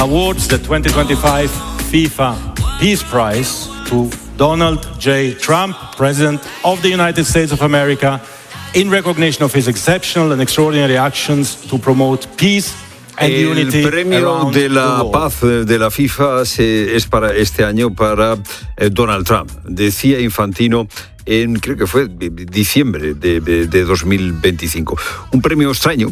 Awards the 2025 FIFA Peace Prize to Donald J. Trump, President of the United States of America, in recognition of his exceptional and extraordinary actions to promote peace. El premio de la paz de la FIFA es para este año para Donald Trump. Decía Infantino creo que fue diciembre de 2025. Un premio extraño.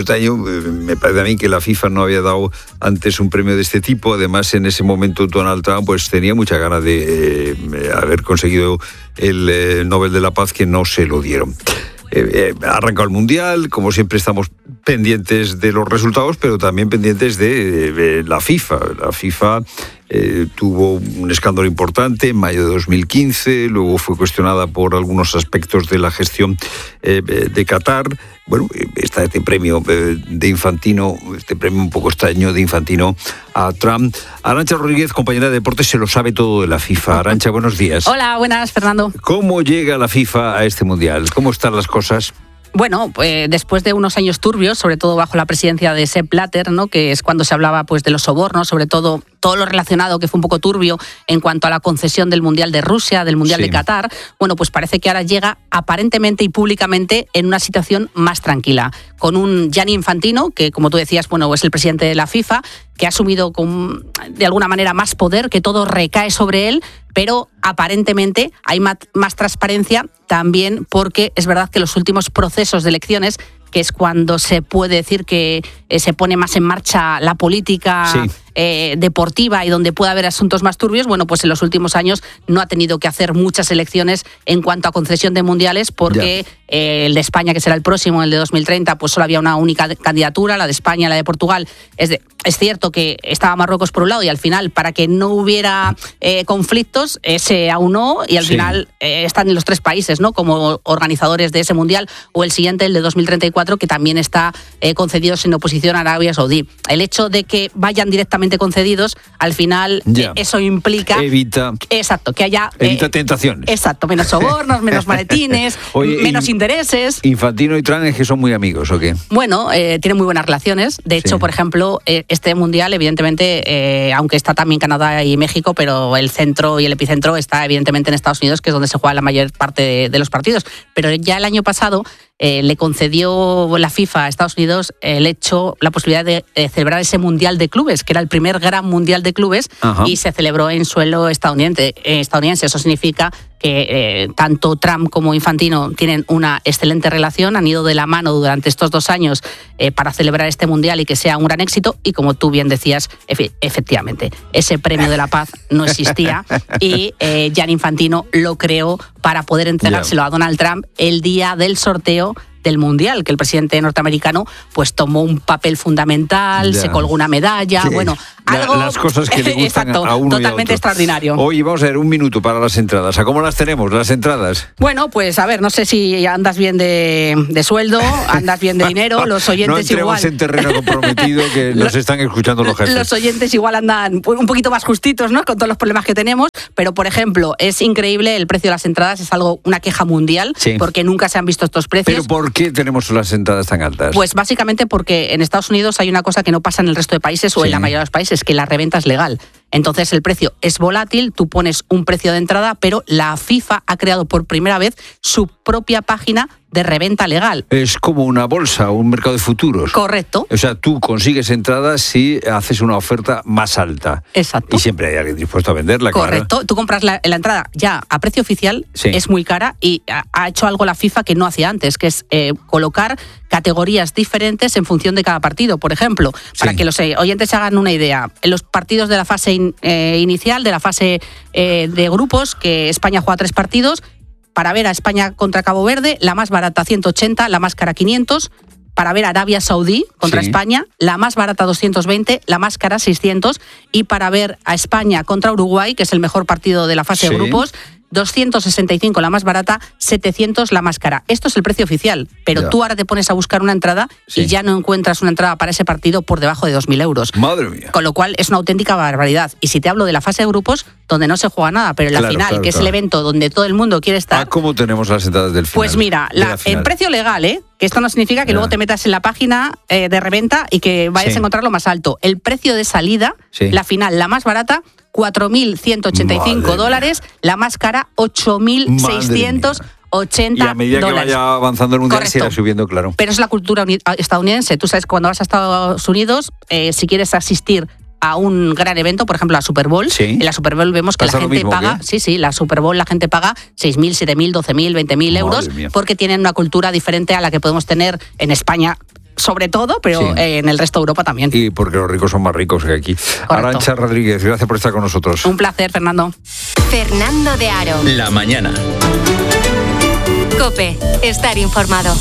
Me parece a mí que la FIFA no había dado antes un premio de este tipo. Además, en ese momento Donald Trump pues tenía mucha ganas de haber conseguido el Nobel de la Paz, que no se lo dieron. Ha arrancado el Mundial, como siempre estamos pendientes de los resultados, pero también pendientes de la FIFA. La FIFA tuvo un escándalo importante en mayo de 2015, luego fue cuestionada por algunos aspectos de la gestión de Qatar. Bueno, está este premio de Infantino, este premio un poco extraño de Infantino a Trump. Arantxa Rodríguez, compañera de deportes, se lo sabe todo de la FIFA. Arantxa, buenos días. Hola, buenas, Fernando. ¿Cómo llega la FIFA a este Mundial? ¿Cómo están las cosas? Bueno, pues después de unos años turbios, sobre todo bajo la presidencia de Sepp Blatter, ¿no?, que es cuando se hablaba pues de los sobornos, sobre todo lo relacionado, que fue un poco turbio en cuanto a la concesión del Mundial de Rusia, del Mundial de Qatar, bueno, pues parece que ahora llega aparentemente y públicamente en una situación más tranquila, con un Gianni Infantino, que como tú decías, bueno, es el presidente de la FIFA, que ha asumido de alguna manera más poder, que todo recae sobre él, pero aparentemente hay más transparencia también, porque es verdad que los últimos procesos de elecciones, que es cuando se puede decir que se pone más en marcha la política deportiva y donde puede haber asuntos más turbios, bueno, pues en los últimos años no ha tenido que hacer muchas elecciones en cuanto a concesión de mundiales, porque el de España, que será el próximo, el de 2030, pues solo había una única candidatura, la de España, la de Portugal. Es cierto que estaba Marruecos por un lado y al final, para que no hubiera conflictos, se aunó y al final están los tres países, ¿no?, como organizadores de ese mundial, o el siguiente, el de 2034, que también está concedido sin oposición a Arabia Saudí. El hecho de que vayan directamente concedidos, al final eso implica evita tentaciones. Exacto, menos sobornos, menos maletines, menos intereses. Infantino y Trump es que son muy amigos, ¿o qué? Bueno, tienen muy buenas relaciones. De hecho, por ejemplo, este mundial, evidentemente, aunque está también Canadá y México, pero el centro y el epicentro está evidentemente en Estados Unidos, que es donde se juega la mayor parte de los partidos. Pero ya el año pasado le concedió la FIFA a Estados Unidos la posibilidad de celebrar ese Mundial de Clubes, que era el primer gran Mundial de Clubes, y se celebró en suelo estadounidense. Eso significa que tanto Trump como Infantino tienen una excelente relación, han ido de la mano durante estos 2 años para celebrar este Mundial y que sea un gran éxito, y como tú bien decías, efectivamente, ese premio de la paz no existía y Gianni Infantino lo creó para poder entregárselo a Donald Trump el día del sorteo del Mundial, que el presidente norteamericano pues tomó un papel fundamental, se colgó una medalla, algo... Las cosas que le gustan a uno totalmente y a otro. Extraordinario. Oye, vamos a ver, un minuto para las entradas. ¿A cómo las tenemos, las entradas? Bueno, pues a ver, no sé si andas bien de sueldo, andas bien de dinero, los oyentes no entremos igual... en terreno comprometido, que nos están escuchando los jefes. Los oyentes igual andan un poquito más justitos, ¿no?, con todos los problemas que tenemos, pero por ejemplo, es increíble el precio de las entradas, es una queja mundial, porque nunca se han visto estos precios. ¿Pero por qué tenemos las entradas tan altas? Pues básicamente porque en Estados Unidos hay una cosa que no pasa en el resto de países o en la mayoría de los países, que la reventa es legal. Entonces el precio es volátil, tú pones un precio de entrada, pero la FIFA ha creado por primera vez su propia página de reventa legal. Es como una bolsa, un mercado de futuros. Correcto. O sea, tú consigues entradas si haces una oferta más alta. Exacto. Y siempre hay alguien dispuesto a venderla. Correcto. Claro. Tú compras la entrada ya a precio oficial, es muy cara, y ha hecho algo la FIFA que no hacía antes, que es colocar categorías diferentes en función de cada partido. Por ejemplo, para que los oyentes se hagan una idea, en los partidos de la fase inicial, de la fase de grupos, que España juega 3 partidos, para ver a España contra Cabo Verde, la más barata 180, la más cara 500. Para ver a Arabia Saudí contra España, la más barata 220, la más cara 600. Y para ver a España contra Uruguay, que es el mejor partido de la fase de grupos, 265 la más barata, 700 la más cara. Esto es el precio oficial, pero tú ahora te pones a buscar una entrada y ya no encuentras una entrada para ese partido por debajo de 2.000 euros. Madre mía. Con lo cual es una auténtica barbaridad. Y si te hablo de la fase de grupos, donde no se juega nada, pero en la final, que es el evento donde todo el mundo quiere estar... ¿Cómo tenemos las entradas del final? Pues mira, el precio legal, que esto no significa que luego te metas en la página de reventa y que vayas a encontrar lo más alto. El precio de salida, la final, la más barata, $4.185, la más cara, $8.680. Y a medida que vaya avanzando el mundial, sigue subiendo, claro. Pero es la cultura estadounidense. Tú sabes, cuando vas a Estados Unidos, si quieres asistir a un gran evento, por ejemplo, la Super Bowl, en la Super Bowl vemos que la gente paga, la Super Bowl la gente paga 6.000, 7.000, 12.000, 20.000 euros, porque tienen una cultura diferente a la que podemos tener en España, sobre todo, pero en el resto de Europa también. Y porque los ricos son más ricos que aquí. Correcto. Arantxa Rodríguez, gracias por estar con nosotros. Un placer, Fernando. Fernando de Aro. La mañana. COPE. Estar informado.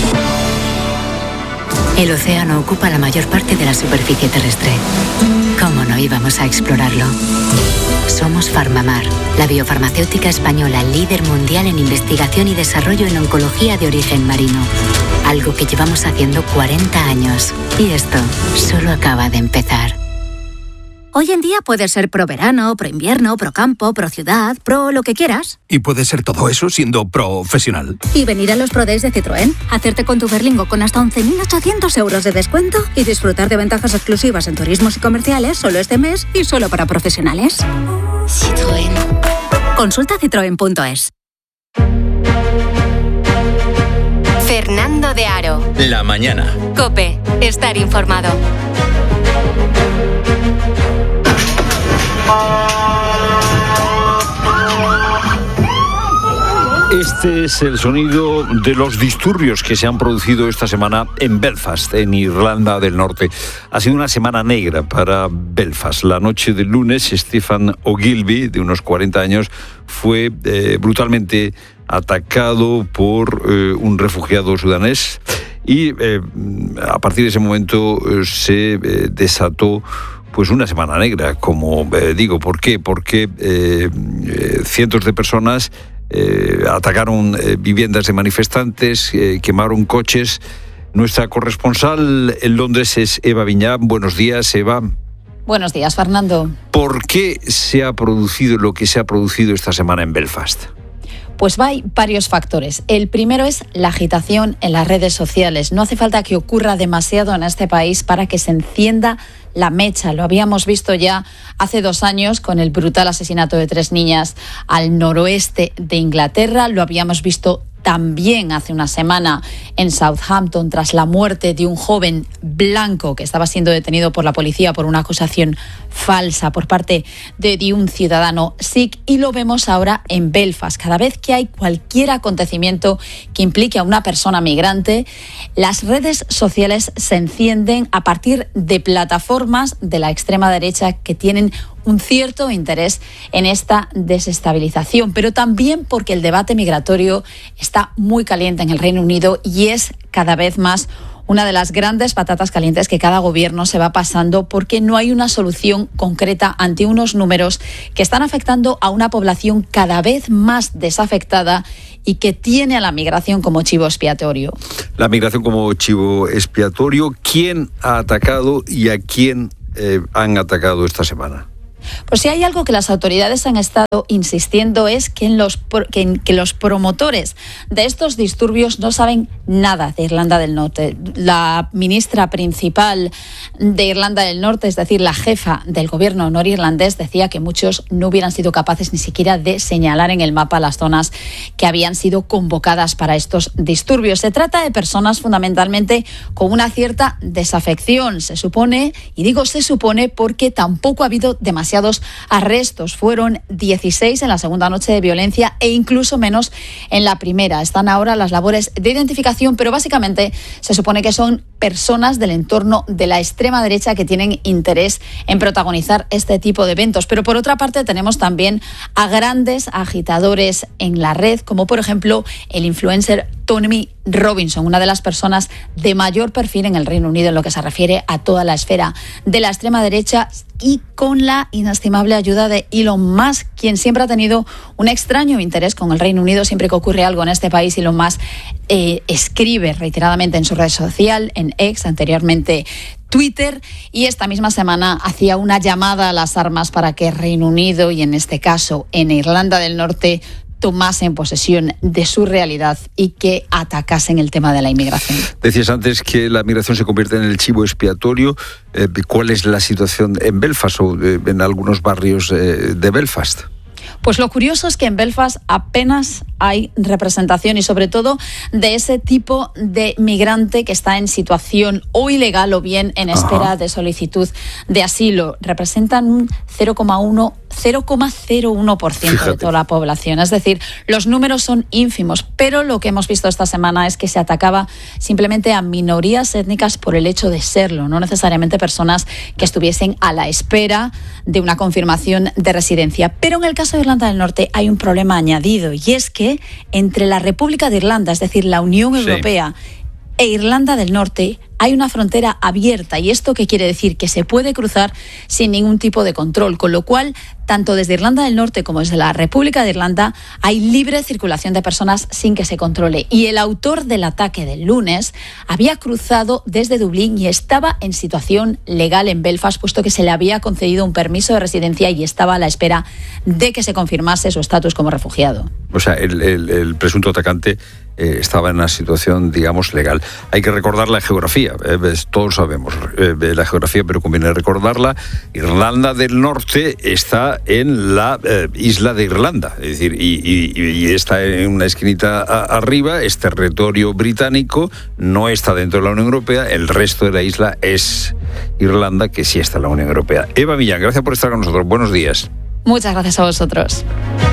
El océano ocupa la mayor parte de la superficie terrestre. ¿Cómo no íbamos a explorarlo? Somos Farmamar, la biofarmacéutica española líder mundial en investigación y desarrollo en oncología de origen marino. Algo que llevamos haciendo 40 años. Y esto solo acaba de empezar. Hoy en día puedes ser pro verano, pro invierno, pro campo, pro ciudad, pro lo que quieras. Y puedes ser todo eso siendo profesional. Y venir a los Pro Days de Citroën, hacerte con tu Berlingo con hasta 11.800 euros de descuento y disfrutar de ventajas exclusivas en turismos y comerciales solo este mes y solo para profesionales. Citroën. Consulta citroen.es. Fernando de Aro. La mañana. COPE. Estar informado. Este es el sonido de los disturbios que se han producido esta semana en Belfast, en Irlanda del Norte. Ha sido una semana negra para Belfast. La noche del lunes, Stephen Ogilvy, de unos 40 años, fue brutalmente atacado por un refugiado sudanés y a partir de ese momento se desató pues una semana negra, como digo. ¿Por qué? Porque cientos de personas atacaron viviendas de manifestantes, quemaron coches. Nuestra corresponsal en Londres es Eva Viñán. Buenos días, Eva. Buenos días, Fernando. ¿Por qué se ha producido lo que se ha producido esta semana en Belfast? Pues hay varios factores. El primero es la agitación en las redes sociales. No hace falta que ocurra demasiado en este país para que se encienda la mecha. Lo habíamos visto ya hace 2 años con el brutal asesinato de 3 niñas al noroeste de Inglaterra. Lo habíamos visto también hace una semana en Southampton tras la muerte de un joven blanco que estaba siendo detenido por la policía por una acusación falsa por parte de un ciudadano sikh, y lo vemos ahora en Belfast. Cada vez que hay cualquier acontecimiento que implique a una persona migrante, las redes sociales se encienden a partir de plataformas de la extrema derecha que tienen un cierto interés en esta desestabilización, pero también porque el debate migratorio está muy caliente en el Reino Unido y es cada vez más una de las grandes patatas calientes que cada gobierno se va pasando, porque no hay una solución concreta ante unos números que están afectando a una población cada vez más desafectada y que tiene a la migración como chivo expiatorio. La migración como chivo expiatorio. ¿Quién ha atacado y a quién han atacado esta semana? Pues si hay algo que las autoridades han estado insistiendo es que los promotores de estos disturbios no saben nada de Irlanda del Norte. La ministra principal de Irlanda del Norte, es decir, la jefa del gobierno norirlandés, decía que muchos no hubieran sido capaces ni siquiera de señalar en el mapa las zonas que habían sido convocadas para estos disturbios. Se trata de personas fundamentalmente con una cierta desafección, se supone, y digo se supone porque tampoco ha habido demasiados arrestos. Fueron 16 en la segunda noche de violencia e incluso menos en la primera. Están ahora las labores de identificación, pero básicamente se supone que son personas del entorno de la extrema derecha que tienen interés en protagonizar este tipo de eventos. Pero por otra parte tenemos también a grandes agitadores en la red, como por ejemplo el influencer Tommy Robinson, una de las personas de mayor perfil en el Reino Unido en lo que se refiere a toda la esfera de la extrema derecha, y con la inestimable ayuda de Elon Musk, quien siempre ha tenido un extraño interés con el Reino Unido. Siempre que ocurre algo en este país, Elon Musk escribe reiteradamente en su red social, en X, anteriormente Twitter, y esta misma semana hacía una llamada a las armas para que Reino Unido, y en este caso en Irlanda del Norte, tomasen posesión de su realidad y que atacasen el tema de la inmigración. Decías antes que la migración se convierte en el chivo expiatorio. ¿Cuál es la situación en Belfast o en algunos barrios de Belfast? Pues lo curioso es que en Belfast apenas hay representación, y sobre todo de ese tipo de migrante que está en situación o ilegal o bien en espera de solicitud de asilo. Representan un 0,01% de toda la población. Es decir, los números son ínfimos, pero lo que hemos visto esta semana es que se atacaba simplemente a minorías étnicas por el hecho de serlo, no necesariamente personas que estuviesen a la espera de una confirmación de residencia. Pero en el caso de Irlanda del Norte hay un problema añadido, y es que entre la República de Irlanda, es decir, la Unión Europea, e Irlanda del Norte, hay una frontera abierta. ¿Y esto qué quiere decir? Que se puede cruzar sin ningún tipo de control, con lo cual, tanto desde Irlanda del Norte como desde la República de Irlanda, hay libre circulación de personas sin que se controle. Y el autor del ataque del lunes había cruzado desde Dublín y estaba en situación legal en Belfast, puesto que se le había concedido un permiso de residencia y estaba a la espera de que se confirmase su estatus como refugiado. O sea, el presunto atacante estaba en una situación, digamos, legal. Hay que recordar la geografía, todos sabemos la geografía, pero conviene recordarla. Irlanda del Norte está en la isla de Irlanda, es decir, y está en una esquinita arriba, es territorio británico, no está dentro de la Unión Europea, el resto de la isla es Irlanda, que sí está en la Unión Europea. Eva Millán, gracias por estar con nosotros, buenos días. Muchas gracias a vosotros.